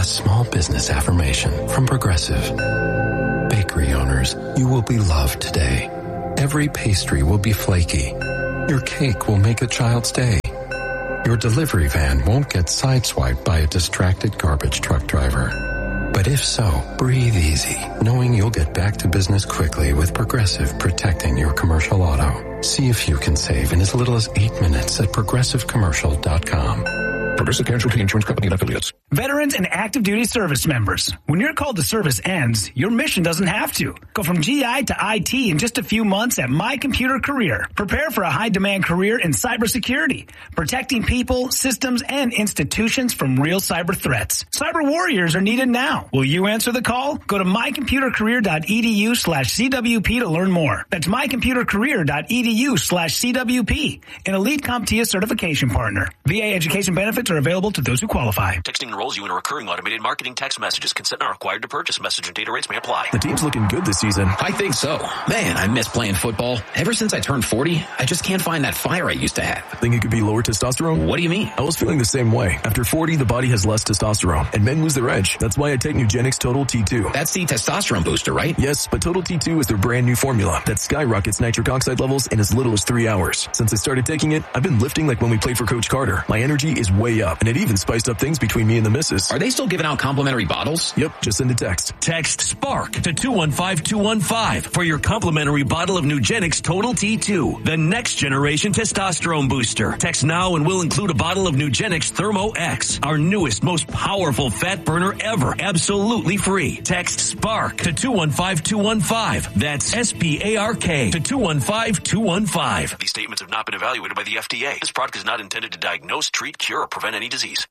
A small business affirmation from Progressive. Bakery owners, you will be loved today. Every pastry will be flaky. Your cake will make a child's day. Your delivery van won't get sideswiped by a distracted garbage truck driver. But if so, breathe easy, knowing you'll get back to business quickly with Progressive protecting your commercial auto. See if you can save in as little as 8 minutes at progressivecommercial.com. Progressive Casualty Insurance Company and affiliates. Veterans and active duty service members. When your call to service ends, your mission doesn't have to. Go from GI to IT in just a few months at My Computer Career. Prepare for a high-demand career in cybersecurity, protecting people, systems, and institutions from real cyber threats. Cyber warriors are needed now. Will you answer the call? Go to mycomputercareer.edu/CWP to learn more. That's mycomputercareer.edu/CWP. An elite CompTIA certification partner. VA education benefits are available to those who qualify. Texting enrolls you in a recurring automated marketing text messages. Consent not required to purchase. Message and data rates may apply. The team's looking good this season. I think so. Man, I miss playing football. Ever since I turned 40, I just can't find that fire I used to have. Think it could be lower testosterone? What do you mean? I was feeling the same way. After 40, the body has less testosterone, and men lose their edge. That's why I take Nugenix Total T2. That's the testosterone booster, right? Yes, but Total T2 is their brand new formula that skyrockets nitric oxide levels in as little as 3 hours. Since I started taking it, I've been lifting like when we played for Coach Carter. My energy is way up, and it even spiced up things between me and the missus. Are they still giving out complimentary bottles? Yep, just send a text. Text SPARK to 215215 for your complimentary bottle of Nugenix Total T2, the next generation testosterone booster. Text now and we'll include a bottle of Nugenix Thermo X, our newest, most powerful fat burner ever, absolutely free. Text SPARK to 215215. That's SPARK to 215215. These statements have not been evaluated by the FDA. This product is not intended to diagnose, treat, cure, or prevent any disease.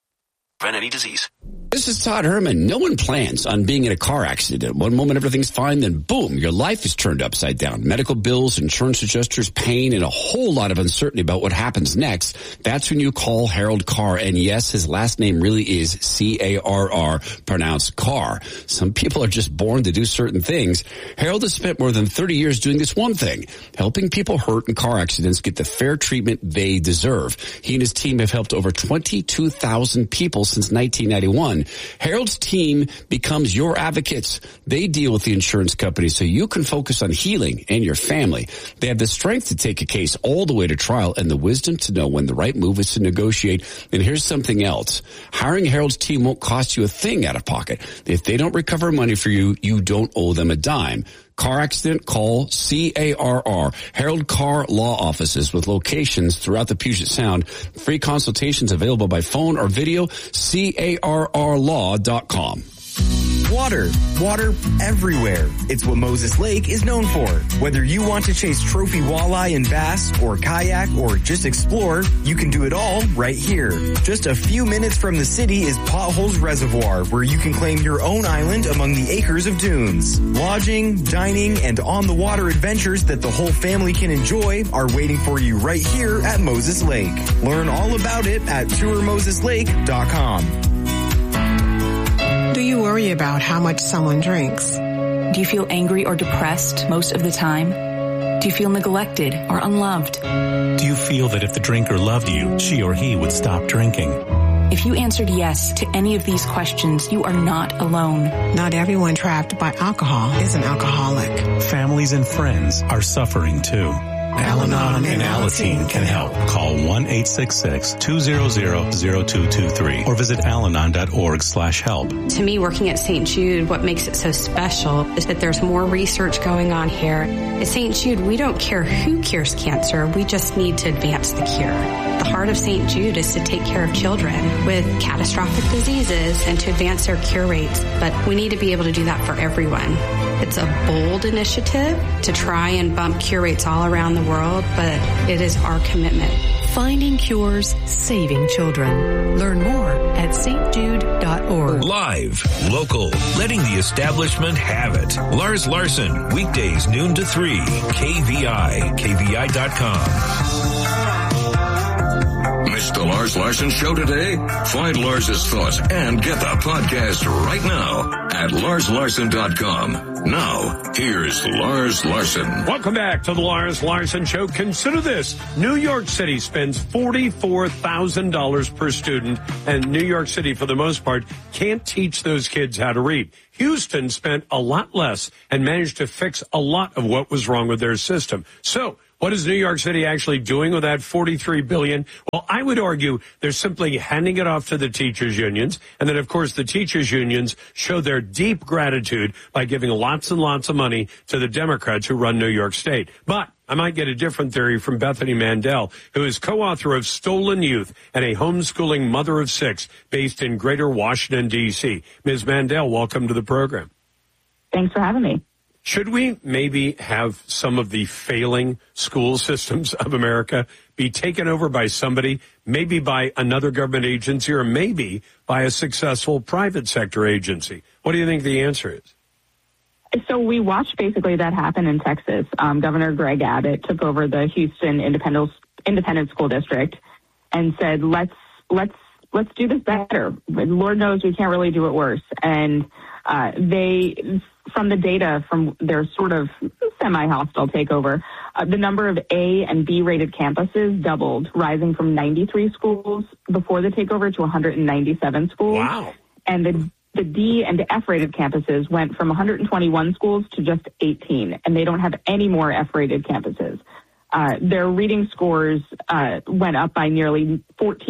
This is Todd Herman. No one plans on being in a car accident. One moment everything's fine, then boom, your life is turned upside down. Medical bills, insurance adjusters, pain, and a whole lot of uncertainty about what happens next. That's when you call Harold Carr. And yes, his last name really is C-A-R-R, pronounced Carr. Some people are just born to do certain things. Harold has spent more than 30 years doing this one thing, helping people hurt in car accidents get the fair treatment they deserve. He and his team have helped over 22,000 people since 1991. Harold's team becomes your advocates. They deal with the insurance company so you can focus on healing and your family. They have the strength to take a case all the way to trial and the wisdom to know when the right move is to negotiate. And here's something else. Hiring Harold's team won't cost you a thing out of pocket. If they don't recover money for you, you don't owe them a dime. Car accident, call CARR, Harold Carr Law Offices with locations throughout the Puget Sound. Free consultations available by phone or video, CARRlaw.com. Water everywhere. It's what Moses Lake is known for. Whether you want to chase trophy walleye and bass or kayak or just explore, you can do it all right here. Just a few minutes from the city is Potholes Reservoir, where you can claim your own island among the acres of dunes. Lodging, dining, and on-the-water adventures that the whole family can enjoy are waiting for you right here at Moses Lake. Learn all about it at tourmoseslake.com. Do you worry about how much someone drinks? Do you feel angry or depressed most of the time? Do you feel neglected or unloved? Do you feel that if the drinker loved you, she or he would stop drinking? If you answered yes to any of these questions, you are not alone. Not everyone trapped by alcohol is an alcoholic. Families and friends are suffering too. Al-Anon and Alateen can help. Call 1-866-200-0223 or visit alanon.org/help. To me, working at St. Jude, what makes it so special is that there's more research going on here. At St. Jude, we don't care who cures cancer. We just need to advance the cure. The heart of St. Jude is to take care of children with catastrophic diseases and to advance their cure rates. But we need to be able to do that for everyone. It's a bold initiative to try and bump cure rates all around the world, but it is our commitment. Finding cures, saving children. Learn more at stjude.org. Live, local, letting the establishment have it. Lars Larson, weekdays noon to 3, KVI, KVI.com. Missed the Lars Larson Show today? Find Lars's thoughts and get the podcast right now at LarsLarson.com. Now, here's Lars Larson. Welcome back to the Lars Larson Show. Consider this. New York City spends $44,000 per student, and New York City, for the most part, can't teach those kids how to read. Houston spent a lot less and managed to fix a lot of what was wrong with their system. So, what is New York City actually doing with that $43 billion? Well, I would argue they're simply handing it off to the teachers' unions. And then, of course, the teachers' unions show their deep gratitude by giving lots and lots of money to the Democrats who run New York State. But I might get a different theory from Bethany Mandel, who is co-author of Stolen Youth and a homeschooling mother of 6 based in Greater Washington, D.C. Ms. Mandel, welcome to the program. Thanks for having me. Should we maybe have some of the failing school systems of America be taken over by somebody, maybe by another government agency, or maybe by a successful private sector agency? What do you think the answer is? So we watched basically that happen in Texas. Governor Greg Abbott took over the Houston Independent School District and said, let's do this better. Lord knows we can't really do it worse. And they, from the data from their sort of semi-hostile takeover, the number of A and B rated campuses doubled, rising from 93 schools before the takeover to 197 schools. Wow. And the D and F rated campuses went from 121 schools to just 18, and they don't have any more F rated campuses. Their reading scores went up by nearly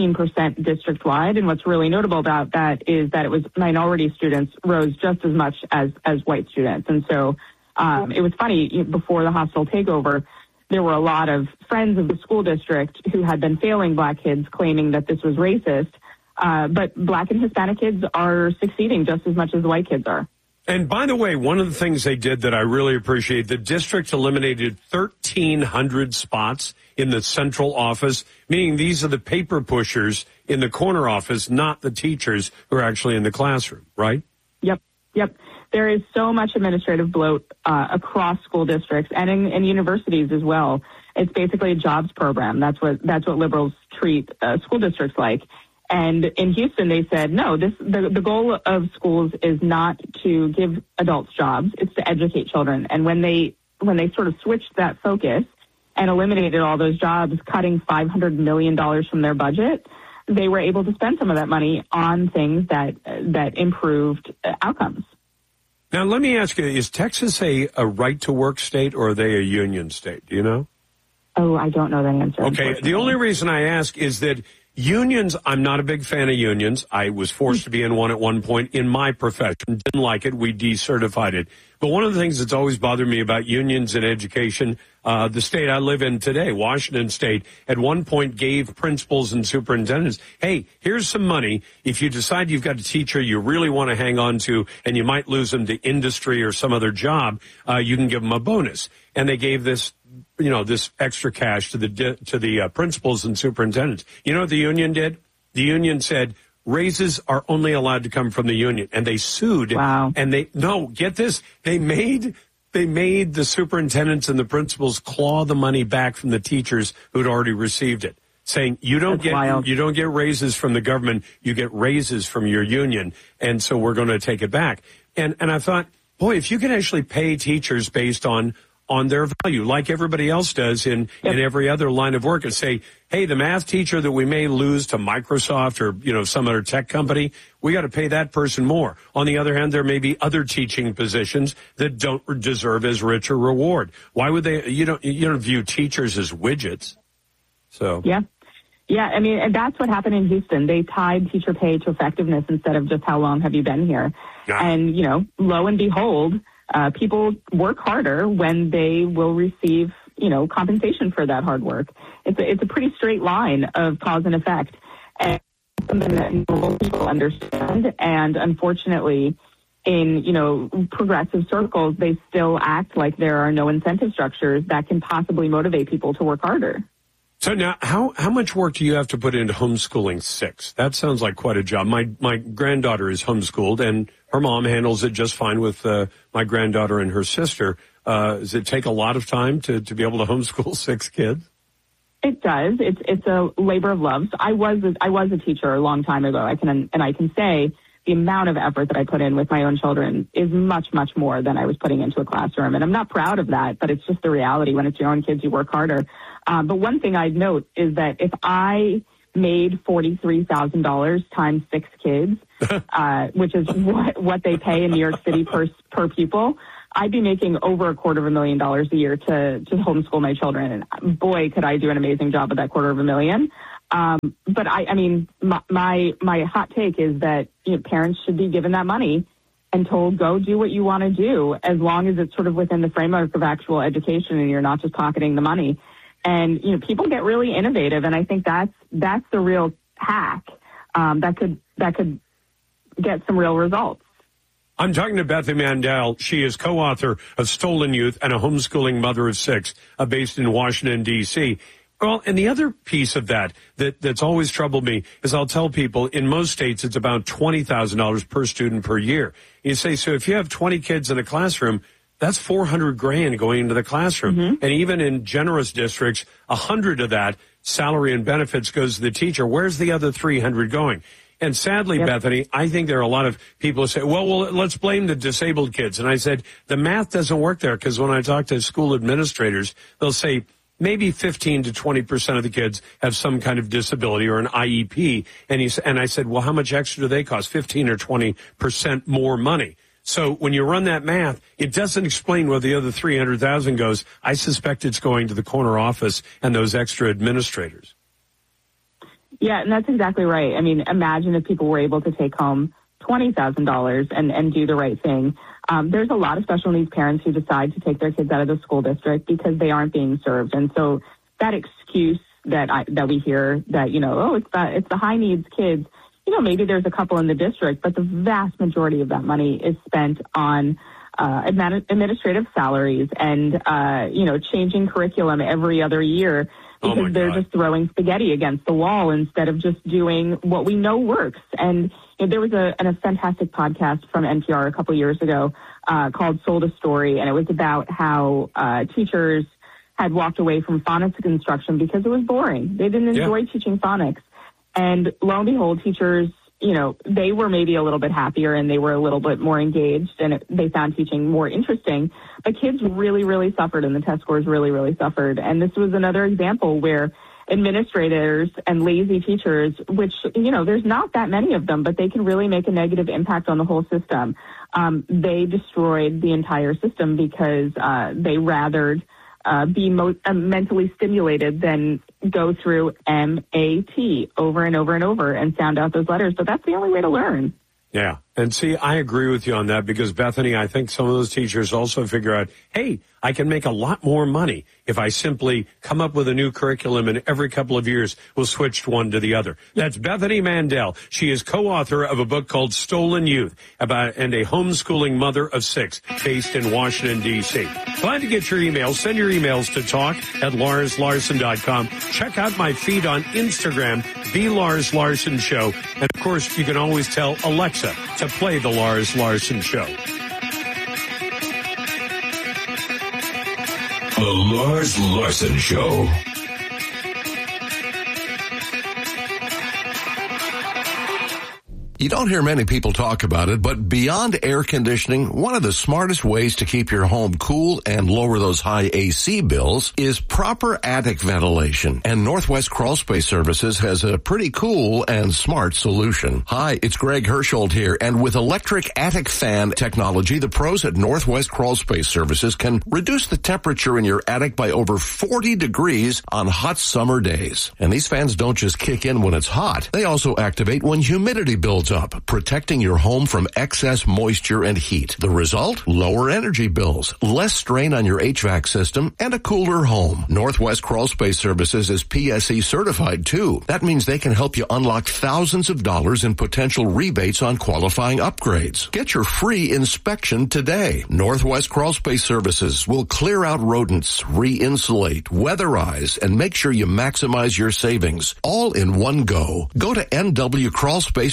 14% district-wide, and what's really notable about that is that it was minority students rose just as much as white students. And so it was funny, before the hostile takeover, there were a lot of friends of the school district who had been failing black kids claiming that this was racist, but black and Hispanic kids are succeeding just as much as the white kids are. And by the way, one of the things they did that I really appreciate, the district eliminated 1,300 spots in the central office, meaning these are the paper pushers in the corner office, not the teachers who are actually in the classroom, right? Yep. There is so much administrative bloat across school districts and in universities as well. It's basically a jobs program. That's what liberals treat school districts like. And in Houston, they said, no, the goal of schools is not to give adults jobs, it's to educate children. And when they sort of switched that focus and eliminated all those jobs, cutting $500 million from their budget, they were able to spend some of that money on things that improved outcomes. Now, let me ask you, is Texas a right-to-work state, or are they a union state? Do you know? Oh, I don't know that answer. Okay, the only reason I ask is that unions, I'm not a big fan of unions. I was forced to be in one at one point in my profession. Didn't like it. We decertified it. But one of the things that's always bothered me about unions in education, the state I live in today, Washington State, at one point gave principals and superintendents, hey, here's some money. If you decide you've got a teacher you really want to hang on to and you might lose them to industry or some other job, you can give them a bonus. And they gave this extra cash to the principals and superintendents. You know what the union did? The union said raises are only allowed to come from the union, and they sued. Wow. And get this, they made the superintendents and the principals claw the money back from the teachers who'd already received it, saying you don't get raises from the government, you get raises from your union, and so we're going to take it back. And I thought, boy, if you can actually pay teachers based on their value, like everybody else does in every other line of work, and say, hey, the math teacher that we may lose to Microsoft or, some other tech company, we got to pay that person more. On the other hand, there may be other teaching positions that don't deserve as rich a reward. Why would they, you don't view teachers as widgets. So. Yeah. I mean, and that's what happened in Houston. They tied teacher pay to effectiveness instead of just how long have you been here. Yeah. And, lo and behold, people work harder when they will receive, compensation for that hard work. It's a pretty straight line of cause and effect, and something that normal people understand. And unfortunately, in progressive circles, they still act like there are no incentive structures that can possibly motivate people to work harder. So now, how much work do you have to put into homeschooling 6? That sounds like quite a job. My granddaughter is homeschooled, and her mom handles it just fine with my granddaughter and her sister. Does it take a lot of time to be able to homeschool 6 kids? It does. It's a labor of love. So I was a teacher a long time ago. I can say the amount of effort that I put in with my own children is much, much more than I was putting into a classroom. And I'm not proud of that, but it's just the reality. When it's your own kids, you work harder. But one thing I'd note is that if I made $43,000 times 6 kids, which is what they pay in New York City per pupil, I'd be making over $250,000 a year to homeschool my children. And boy, could I do an amazing job with that $250,000. But I mean, my hot take is that parents should be given that money and told, go do what you want to do, as long as it's sort of within the framework of actual education and you're not just pocketing the money. And, people get really innovative. And I think that's the real hack, that could get some real results. I'm talking to Bethany Mandel. She is co-author of Stolen Youth and a homeschooling mother of 6, based in Washington, D.C. Well, and the other piece of that's always troubled me is I'll tell people in most states it's about $20,000 per student per year. You say, so if you have 20 kids in a classroom, that's $400,000 going into the classroom. Mm-hmm. And even in generous districts, 100 of that salary and benefits goes to the teacher. Where's the other 300 going? And sadly, yep. Bethany, I think there are a lot of people who say, well, let's blame the disabled kids. And I said, the math doesn't work there, because when I talk to school administrators, they'll say maybe 15 to 20% of the kids have some kind of disability or an IEP. And I said, well, how much extra do they cost? 15 or 20% more money. So when you run that math, it doesn't explain where the other 300,000 goes. I suspect it's going to the corner office and those extra administrators. Yeah, and that's exactly right. I mean, imagine if people were able to take home $20,000 and do the right thing. There's a lot of special needs parents who decide to take their kids out of the school district because they aren't being served. And so that excuse that we hear that, it's the high needs kids, maybe there's a couple in the district, but the vast majority of that money is spent on administrative salaries and, changing curriculum every other year, because they're just throwing spaghetti against the wall instead of just doing what we know works. And there was a fantastic podcast from NPR a couple years ago called Sold a Story, and it was about how teachers had walked away from phonics instruction because it was boring. They didn't enjoy teaching phonics. And lo and behold, teachers, they were maybe a little bit happier and they were a little bit more engaged, and they found teaching more interesting. But kids really, really suffered, and the test scores really, really suffered. And this was another example where administrators and lazy teachers, which, there's not that many of them, but they can really make a negative impact on the whole system. They destroyed the entire system because they rathered be mentally stimulated than go through MAT over and over and over and sound out those letters. But that's the only way to learn. Yeah. And see, I agree with you on that, because Bethany, I think some of those teachers also figure out, hey, I can make a lot more money if I simply come up with a new curriculum, and every couple of years we'll switch one to the other. That's Bethany Mandel. She is co-author of a book called Stolen Youth and a homeschooling mother of 6 based in Washington, D.C. Glad to get your emails. Send your emails to talk@LarsLarson.com. Check out my feed on Instagram, The Lars Larson Show. And, of course, you can always tell Alexa to play The Lars Larson Show. The Lars Larson Show. You don't hear many people talk about it, but beyond air conditioning, one of the smartest ways to keep your home cool and lower those high AC bills is proper attic ventilation. And Northwest Crawl Space Services has a pretty cool and smart solution. Hi, it's Greg Hersholt here, and with electric attic fan technology, the pros at Northwest Crawl Space Services can reduce the temperature in your attic by over 40 degrees on hot summer days. And these fans don't just kick in when it's hot. They also activate when humidity builds up, protecting your home from excess moisture and heat. The result? Lower energy bills, less strain on your HVAC system, and a cooler home. Northwest Crawl Space Services is PSE certified too. That means they can help you unlock thousands of dollars in potential rebates on qualifying upgrades. Get your free inspection today. Northwest Crawl Space Services will clear out rodents, re-insulate, weatherize, and make sure you maximize your savings all in one go. Go to nwcrawlspace.com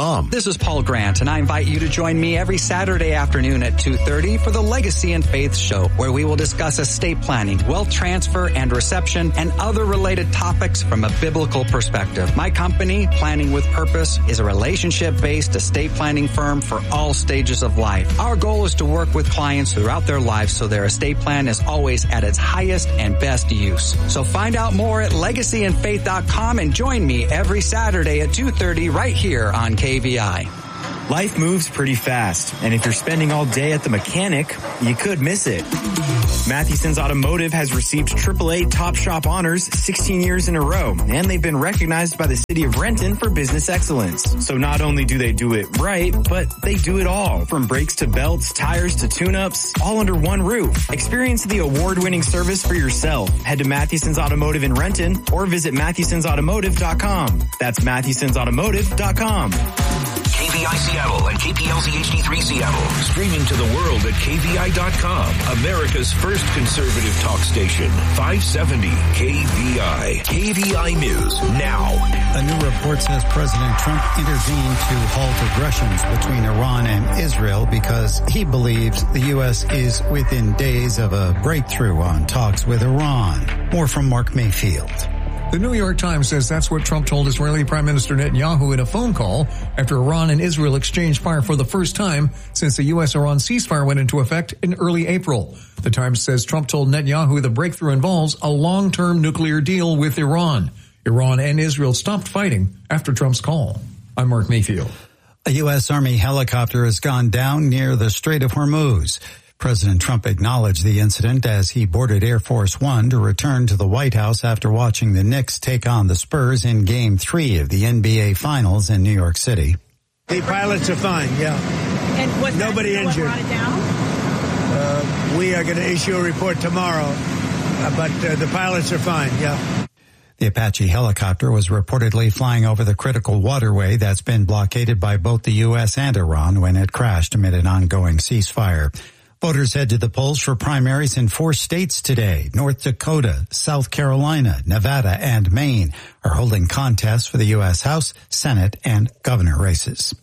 LegacyandFaith.com. This is Paul Grant, and I invite you to join me every Saturday afternoon at 2:30 for the Legacy and Faith Show, where we will discuss estate planning, wealth transfer and reception, and other related topics from a biblical perspective. My company, Planning with Purpose, is a relationship-based estate planning firm for all stages of life. Our goal is to work with clients throughout their lives so their estate plan is always at its highest and best use. So find out more at legacyandfaith.com and join me every Saturday at 2:30 right here on KVI. Life moves pretty fast, and if you're spending all day at the mechanic, you could miss it. Mathewson's Automotive has received AAA Top Shop honors 16 years in a row, and they've been recognized by the city of Renton for business excellence. So not only do they do it right, but they do it all, from brakes to belts, tires to tune-ups, all under one roof. Experience the award-winning service for yourself. Head to Mathewson's Automotive in Renton or visit Mathewson'sAutomotive.com. That's Mathewson'sAutomotive.com. KVI Seattle and KPLZ HD3 Seattle. Streaming to the world at KVI.com. America's first conservative talk station. 570 KVI. KVI News now. A new report says President Trump intervened to halt aggressions between Iran and Israel because he believes the U.S. is within days of a breakthrough on talks with Iran. More from Mark Mayfield. The New York Times says that's what Trump told Israeli Prime Minister Netanyahu in a phone call after Iran and Israel exchanged fire for the first time since the U.S.-Iran ceasefire went into effect in early April. The Times says Trump told Netanyahu the breakthrough involves a long-term nuclear deal with Iran. Iran and Israel stopped fighting after Trump's call. I'm Mark Mayfield. A U.S. Army helicopter has gone down near the Strait of Hormuz. President Trump acknowledged the incident as he boarded Air Force One to return to the White House after watching the Knicks take on the Spurs in Game 3 of the NBA Finals in New York City. The pilots are fine, yeah. And was nobody injured. Brought it down? We are going to issue a report tomorrow, but the pilots are fine, yeah. The Apache helicopter was reportedly flying over the critical waterway that's been blockaded by both the U.S. and Iran when it crashed amid an ongoing ceasefire. Voters head to the polls for primaries in 4 states today. North Dakota, South Carolina, Nevada, and Maine are holding contests for the U.S. House, Senate, and governor races.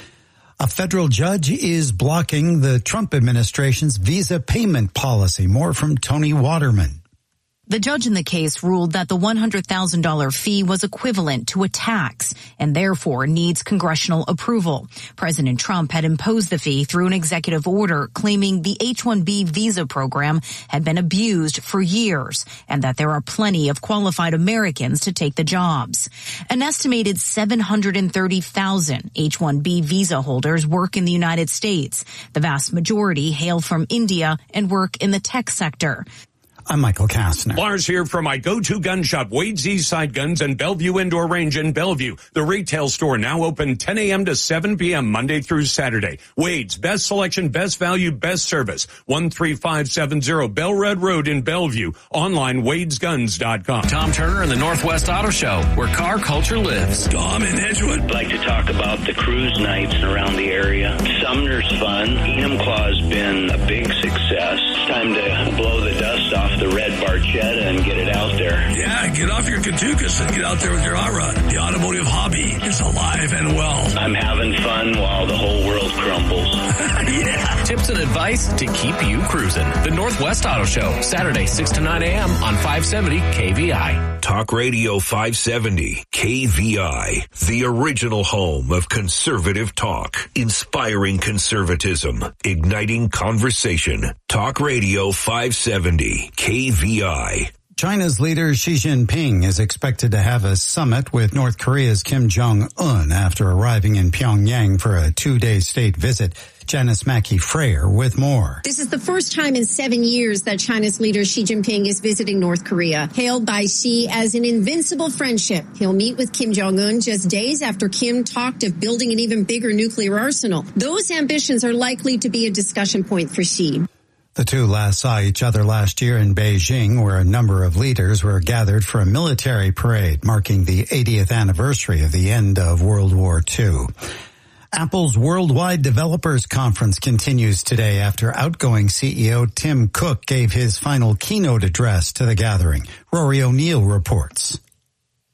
A federal judge is blocking the Trump administration's visa payment policy. More from Tony Waterman. The judge in the case ruled that the $100,000 fee was equivalent to a tax and therefore needs congressional approval. President Trump had imposed the fee through an executive order claiming the H-1B visa program had been abused for years and that there are plenty of qualified Americans to take the jobs. An estimated 730,000 H-1B visa holders work in the United States. The vast majority hail from India and work in the tech sector. I'm Michael Kastner. Lars here from my go-to gun shop, Wade's Eastside Guns and Bellevue Indoor Range in Bellevue. The retail store now open 10 a.m. to 7 p.m. Monday through Saturday. Wade's, best selection, best value, best service. 13570 Bellred Road in Bellevue. Online, wadesguns.com. Tom Turner and the Northwest Auto Show, where car culture lives. Tom in Edgewood. I'd like to talk about the cruise nights around the area. Sumner's fun. Enumclaw's been a big success. It's time to blow the dust off the red Barchetta and get it out there. Yeah, get off your Katukas and get out there with your Ara. The automotive hobby is alive and well. I'm having fun while the whole world crumbles. Yeah. Tips and advice to keep you cruising. The Northwest Auto Show, Saturday 6 to 9 a.m. on 570 KVI. Talk Radio 570 KVI, the original home of conservative talk, inspiring conservatism, igniting conversation. Talk Radio 570 KVI. China's leader Xi Jinping is expected to have a summit with North Korea's Kim Jong-un after arriving in Pyongyang for a 2-day state visit. Janice Mackey-Freyer with more. This is the first time in 7 years that China's leader Xi Jinping is visiting North Korea. Hailed by Xi as an invincible friendship, he'll meet with Kim Jong-un just days after Kim talked of building an even bigger nuclear arsenal. Those ambitions are likely to be a discussion point for Xi. The two last saw each other last year in Beijing, where a number of leaders were gathered for a military parade marking the 80th anniversary of the end of World War II. Apple's Worldwide Developers Conference continues today after outgoing CEO Tim Cook gave his final keynote address to the gathering. Rory O'Neill reports.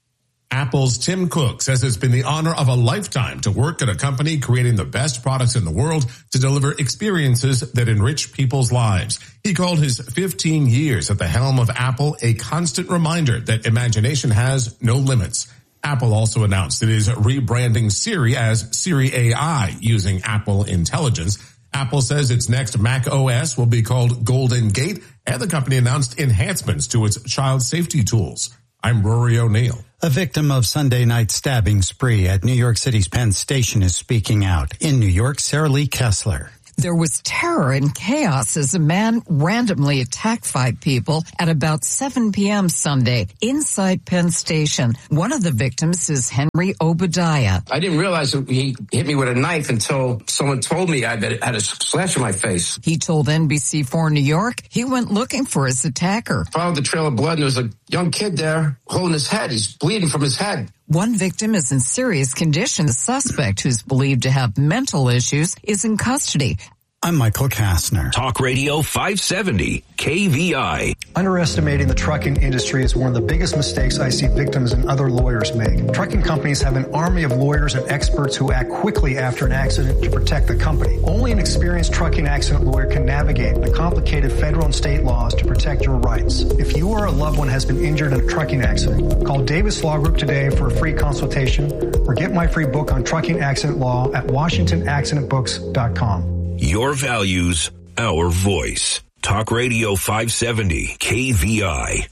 Apple's Tim Cook says it's been the honor of a lifetime to work at a company creating the best products in the world to deliver experiences that enrich people's lives. He called his 15 years at the helm of Apple a constant reminder that imagination has no limits. Apple also announced it is rebranding Siri as Siri AI using Apple Intelligence. Apple says its next Mac OS will be called Golden Gate, and the company announced enhancements to its child safety tools. I'm Rory O'Neill. A victim of Sunday night stabbing spree at New York City's Penn Station is speaking out. In New York, Sarah Lee Kessler. There was terror and chaos as a man randomly attacked 5 people at about 7 p.m. Sunday inside Penn Station. One of the victims is Henry Obadiah. I didn't realize he hit me with a knife until someone told me I had a slash in my face. He told NBC4 New York he went looking for his attacker. Followed the trail of blood, and there was a young kid there holding his head. He's bleeding from his head. One victim is in serious condition. The suspect, who's believed to have mental issues, is in custody. I'm Michael Kastner. Talk Radio 570 KVI. Underestimating the trucking industry is one of the biggest mistakes I see victims and other lawyers make. Trucking companies have an army of lawyers and experts who act quickly after an accident to protect the company. Only an experienced trucking accident lawyer can navigate the complicated federal and state laws to protect your rights. If you or a loved one has been injured in a trucking accident, call Davis Law Group today for a free consultation or get my free book on trucking accident law at WashingtonAccidentBooks.com. Your values, our voice. Talk Radio 570 KVI.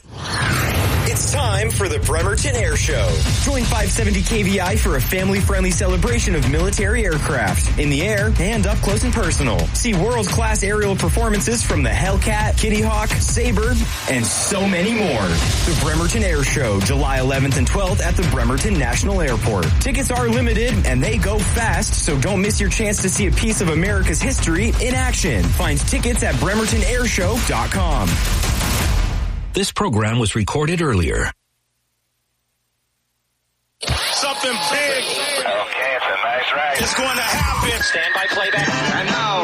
It's time for the Bremerton Air Show. Join 570 KVI for a family-friendly celebration of military aircraft in the air and up close and personal. See world-class aerial performances from the Hellcat, Kitty Hawk, Sabre, and so many more. The Bremerton Air Show, July 11th and 12th at the Bremerton National Airport. Tickets are limited and they go fast, so don't miss your chance to see a piece of America's history in action. Find tickets at BremertonAirshow.com. This program was recorded earlier. Something big. Okay, it's a nice ride. It's going to happen. Stand by playback. And now,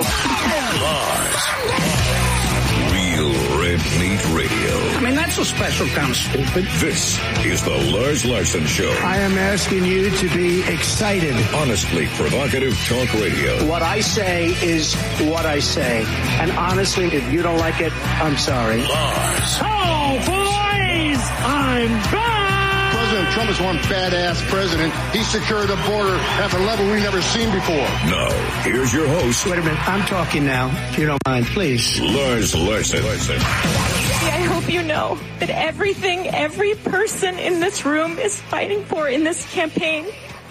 Real Red Meat Radio. I mean, that's a special kind of stupid. This is the Lars Larson Show. I am asking you to be excited. Honestly provocative talk radio. What I say is what I say. And honestly, if you don't like it, I'm sorry. Lars. Oh, boys! I'm back! President Trump is one badass president. He secured the border at a level we've never seen before. Now, here's your host. Wait a minute. I'm talking now, if you don't mind, please. Lars Larson. I hope you know that everything every person in this room is fighting for in this campaign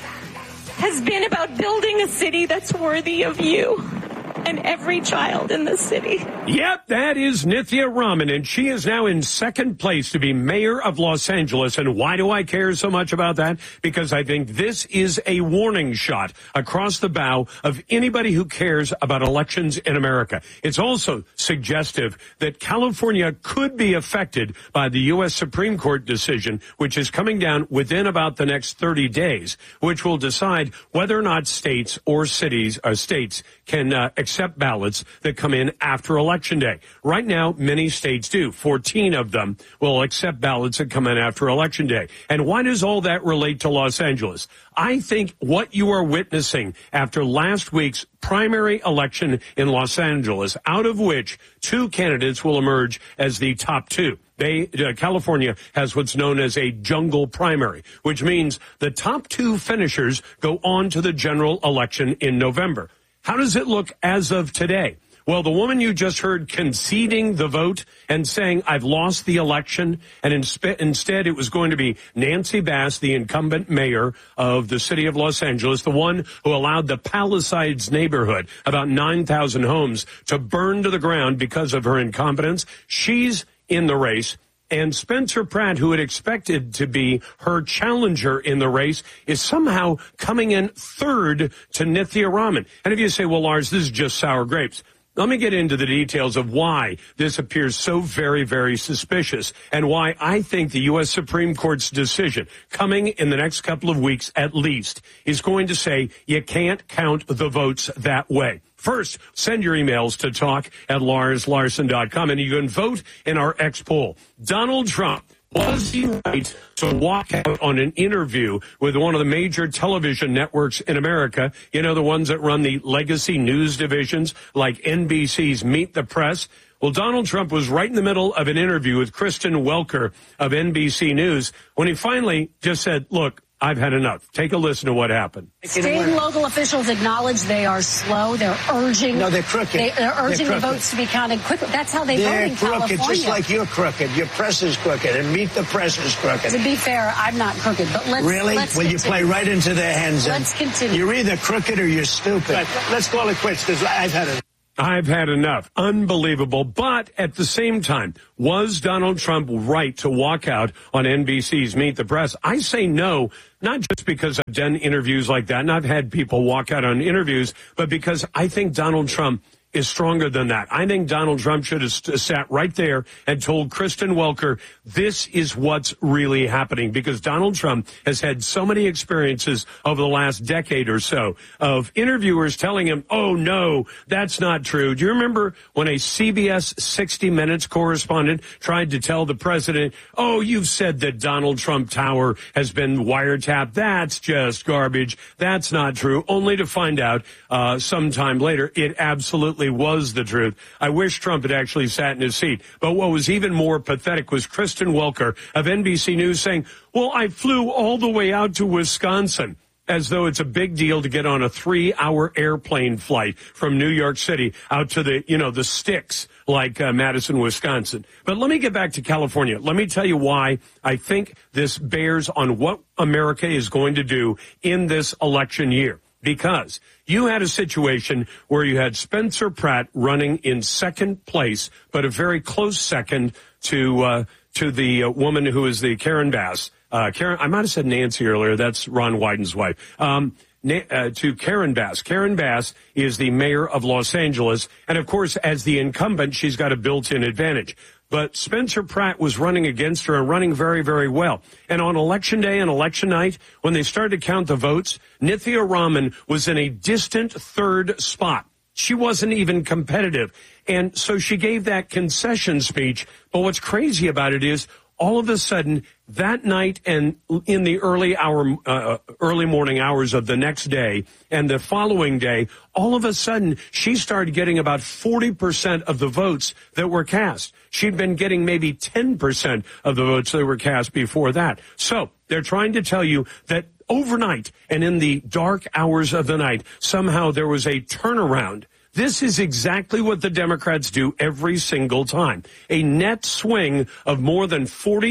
has been about building a city that's worthy of you and every child in the city. Yep, that is Nithya Raman, and she is now in second place to be mayor of Los Angeles. And why do I care so much about that? Because I think this is a warning shot across the bow of anybody who cares about elections in America. It's also suggestive that California could be affected by the U.S. Supreme Court decision, which is coming down within about the next 30 days, which will decide whether or not states or cities or states can accept ballots that come in after Election Day. Right now, many states do. 14 of them will accept ballots that come in after Election Day. And why does all that relate to Los Angeles? I think what you are witnessing after last week's primary election in Los Angeles, out of which 2 candidates will emerge as the top 2. California has what's known as a jungle primary, which means the top 2 finishers go on to the general election in November. How does it look as of today? Well, the woman you just heard conceding the vote and saying, I've lost the election, and instead it was going to be Nancy Bass, the incumbent mayor of the city of Los Angeles, the one who allowed the Palisades neighborhood, about 9,000 homes, to burn to the ground because of her incompetence. She's in the race. And Spencer Pratt, who had expected to be her challenger in the race, is somehow coming in third to Nithya Raman. And if you say, well, Lars, this is just sour grapes. Let me get into the details of why this appears so very, very suspicious and why I think the U.S. Supreme Court's decision coming in the next couple of weeks at least is going to say you can't count the votes that way. First, send your emails to talk@LarsLarson.com, and you can vote in our X poll. Donald Trump Was he right to walk out on an interview with one of the major television networks in America? You know, the ones that run the legacy news divisions like NBC's Meet the Press. Well, Donald Trump was right in the middle of an interview with Kristen Welker of NBC News when he finally just said, look, I've had enough. Take a listen to what happened. State and local officials acknowledge they are slow. They're urging. No, they're crooked. They're urging the votes to be counted quickly. That's how they vote in California. They're crooked, just like you're crooked. Your press is crooked, and Meet the Press is crooked. To be fair, I'm not crooked, but let's really. Let's well, continue. You play right into their hands. Let's continue. You're either crooked or you're stupid. Let's call it quits because I've had it. I've had enough. Unbelievable. But at the same time, was Donald Trump right to walk out on NBC's Meet the Press? I say no, not just because I've done interviews like that and I've had people walk out on interviews, but because I think Donald Trump is stronger than that. I think Donald Trump should have sat right there and told Kristen Welker, this is what's really happening, because Donald Trump has had so many experiences over the last decade or so of interviewers telling him, oh, no, that's not true. Do you remember when a CBS 60 Minutes correspondent tried to tell the president, oh, you've said that Donald Trump Tower has been wiretapped. That's just garbage. That's not true, only to find out sometime later it absolutely was the truth. I wish Trump had actually sat in his seat. But what was even more pathetic was Kristen Welker of NBC News saying, well, I flew all the way out to Wisconsin, as though it's a big deal to get on a 3-hour airplane flight from New York City out to the sticks like Madison, Wisconsin. But let me get back to California. Let me tell you why I think this bears on what America is going to do in this election year. Because you had a situation where you had Spencer Pratt running in second place, but a very close second to the woman who is the Karen Bass. Karen, I might have said Nancy earlier. That's Ron Wyden's wife. To Karen Bass. Karen Bass is the mayor of Los Angeles. And of course, as the incumbent, she's got a built-in advantage. But Spencer Pratt was running against her and running very, very well. And on election day and election night, when they started to count the votes, Nithya Raman was in a distant third spot. She wasn't even competitive. And so she gave that concession speech. But what's crazy about it is all of a sudden that night and in the early morning hours of the next day and the following day, all of a sudden she started getting about 40% of the votes that were cast. She'd been getting maybe 10% of the votes that were cast before that. So they're trying to tell you that overnight and in the dark hours of the night, somehow there was a turnaround. This is exactly what the Democrats do every single time. A net swing of more than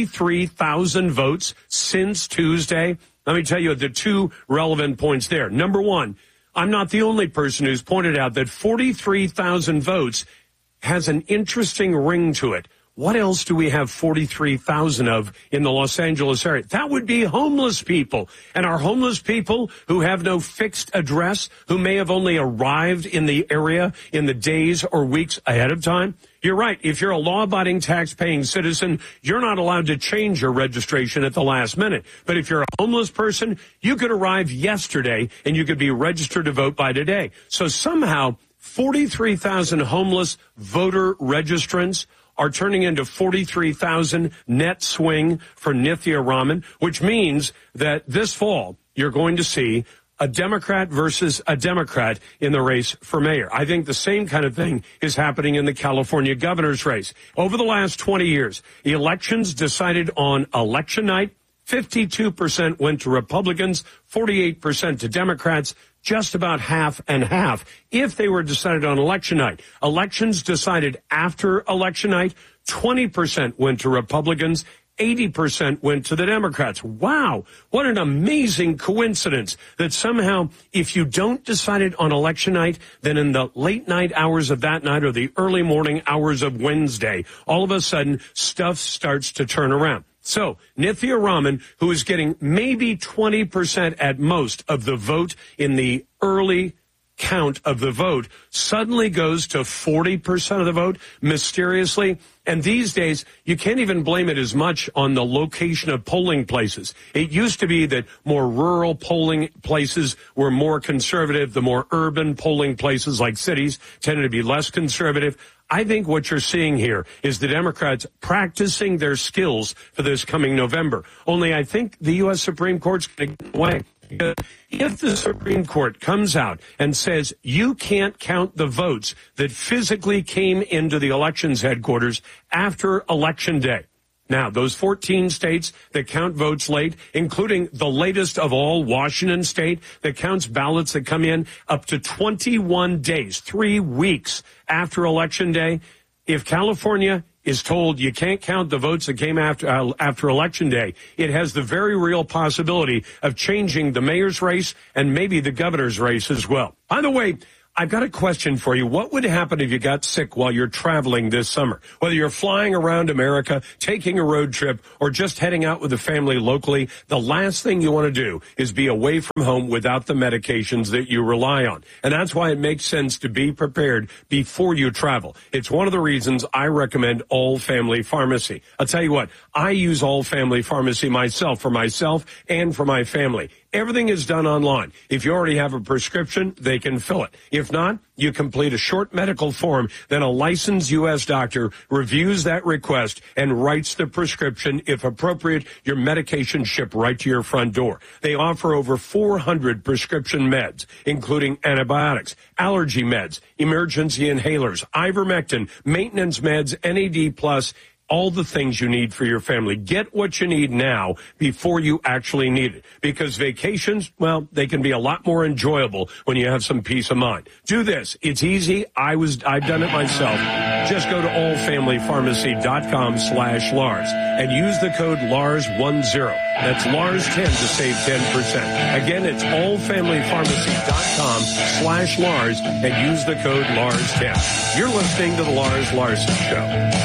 43,000 votes since Tuesday. Let me tell you the two relevant points there. Number one, I'm not the only person who's pointed out that 43,000 votes has an interesting ring to it. What else do we have 43,000 of in the Los Angeles area? That would be homeless people. And our homeless people who have no fixed address, who may have only arrived in the area in the days or weeks ahead of time. You're right. If you're a law-abiding, tax-paying citizen, you're not allowed to change your registration at the last minute. But if you're a homeless person, you could arrive yesterday and you could be registered to vote by today. So somehow 43,000 homeless voter registrants are turning into 43,000 net swing for Nithya Raman, which means that this fall you're going to see a Democrat versus a Democrat in the race for mayor. I think the same kind of thing is happening in the California governor's race. Over the last 20 years, the elections decided on election night. 52% went to Republicans, 48% to Democrats, just about half and half if they were decided on election night. Elections decided after election night, 20% went to Republicans, 80% went to the Democrats. Wow, what an amazing coincidence that somehow if you don't decide it on election night, then in the late night hours of that night or the early morning hours of Wednesday, all of a sudden stuff starts to turn around. So, Nithya Raman, who is getting maybe 20% at most of the vote in the early count of the vote suddenly goes to 40% of the vote mysteriously. And these days, you can't even blame it as much on the location of polling places. It used to be that more rural polling places were more conservative. The more urban polling places like cities tended to be less conservative. I think what you're seeing here is the Democrats practicing their skills for this coming November. Only I think the U.S. Supreme Court's going to get away. If the Supreme Court comes out and says you can't count the votes that physically came into the elections headquarters after Election Day. Now, those 14 states that count votes late, including the latest of all, Washington State, that counts ballots that come in up to 21 days, 3 weeks after Election Day. If California is told you can't count the votes that came after Election Day, it has the very real possibility of changing the mayor's race and maybe the governor's race as well. By the way, I've got a question for you. What would happen if you got sick while you're traveling this summer? Whether you're flying around America, taking a road trip, or just heading out with the family locally, the last thing you want to do is be away from home without the medications that you rely on. And that's why it makes sense to be prepared before you travel. It's one of the reasons I recommend All Family Pharmacy. I'll tell you what, I use All Family Pharmacy myself, for myself and for my family. Everything is done online. If you already have a prescription, they can fill it. If not, you complete a short medical form, then a licensed U.S. doctor reviews that request and writes the prescription. If appropriate, your medication shipped right to your front door. They offer over 400 prescription meds, including antibiotics, allergy meds, emergency inhalers, ivermectin, maintenance meds, NAD+, all the things you need for your family. Get what you need now before you actually need it. Because vacations, well, they can be a lot more enjoyable when you have some peace of mind. Do this. It's easy. I've done it myself. Just go to allfamilypharmacy.com/Lars and use the code LARS10. That's LARS10 to save 10%. Again, it's allfamilypharmacy.com/Lars and use the code LARS10. You're listening to the Lars Larson Show.